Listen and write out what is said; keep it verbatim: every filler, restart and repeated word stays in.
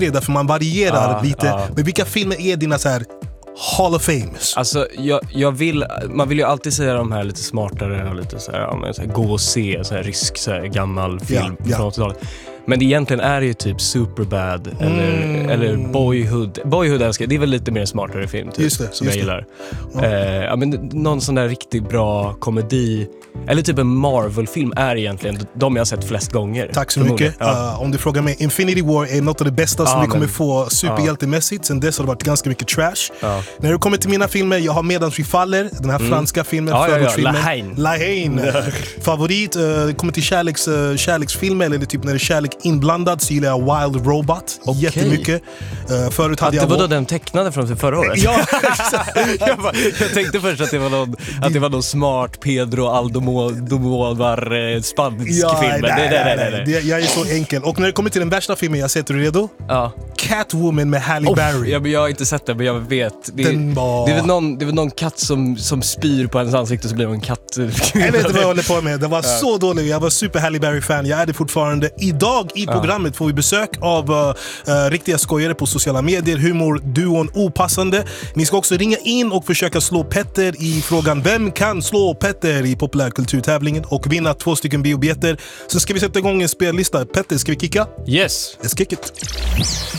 redan för man varierar Ja, lite. ja. Men vilka filmer är dina så här Hall of Fames? Alltså, jag, jag vill, man vill ju alltid säga de här lite smartare och lite så här, ja, men så här gå och se så här rysk så här gammal film Ja, ja. från åttiotalet. Men det egentligen är det ju typ Superbad eller, Mm. eller Boyhood. Boyhood älskar jag, det är väl lite mer en smartare film typ, Just det, som just jag det. gillar. Eh, ja, men någon sån där riktigt bra komedi eller typ en Marvel-film är egentligen de jag har sett flest gånger. Tack så förmodligen. mycket. Ja. Uh, om du frågar mig, Infinity War är något av det bästa som Ja, vi kommer men- få superhjältemässigt. Sen dess har det varit ganska mycket trash. Ja. När det kommer till mina filmer, jag har Medans vi faller, den här franska filmen, Ja, ja, ja. förortsfilmen. La Haine. La Haine. Favorit, uh, det kommer till kärleks, uh, kärleksfilmer, eller typ när det är kärlek inblandad så gillar jag Wild Robot Okej. jättemycket. Uh, förut hade Att det jag... var då den tecknade från förra året? Ja, jag, bara, jag tänkte först att det var någon, att det var någon smart Pedro Almodovar eh, spansk ja, film. nej, Men det, nej, det, nej, det, det. Det, jag är så enkel. Och när det kommer till den värsta filmen jag sett, är du redo? Ja. Catwoman med Halle Oh, Berry. ja, men jag har inte sett den, men jag vet. Det, Den var- det, är väl någon, det är väl någon katt som, som spyr på ens ansikte så blir man en katt. Jag vet inte vad jag håller på med. Det var så dåligt. Jag var super Halle Berry-fan. Jag är det fortfarande. Idag i programmet får vi besök av uh, uh, riktiga skojare på sociala medier. Humorduon Opassande. Ni ska också ringa in och försöka slå Petter i frågan vem kan slå Petter i populärkulturtävlingen och vinna två stycken biobiljetter. Så ska vi sätta igång en spellista. Petter, ska vi kicka? Yes. Let's kick it.